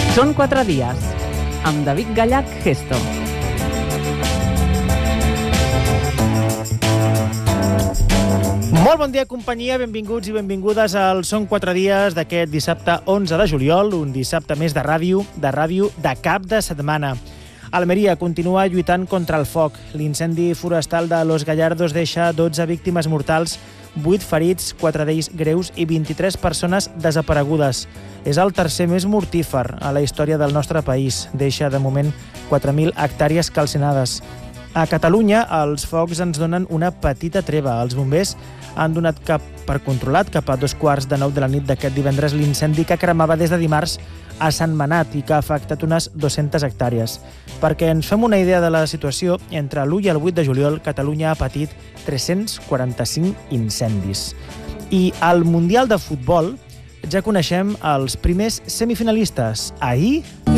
Són 4 dies, amb David Gallach Gesto. Molt bon dia, companyia, benvinguts i benvingudes al Són 4 dies d'aquest dissabte 11 de juliol, un dissabte més de ràdio de cap de setmana. Almeria continua lluitant contra el foc. L'incendi forestal de Los Gallardos deixa 12 víctimes mortals, 8 ferits, 4 d'ells greus i 23 persones desaparegudes. És el tercer més mortífer a la història del nostre país. Deixa, de moment, 4.000 hectàrees calcinades. A Catalunya, els focs ens donen una petita treva. Els bombers han donat per controlat cap a 9:15 de la nit d'aquest divendres l'incendi que cremava des de dimarts a Sant Manat i que ha afectat unes 200 hectàrees. Perquè ens fem una idea de la situació, entre l'1 i el 8 de juliol, Catalunya ha patit 345 incendis. I al Mundial de Futbol ja coneixem els primers semifinalistes. Ahir